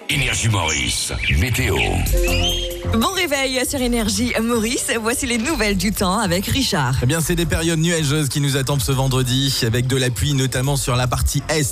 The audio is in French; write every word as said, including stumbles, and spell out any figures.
Énergie Maurice, météo. Bon réveil sur Énergie Maurice, voici les nouvelles du temps avec Richard. Eh bien, c'est des périodes nuageuses qui nous attendent ce vendredi, avec de la pluie notamment sur la partie est.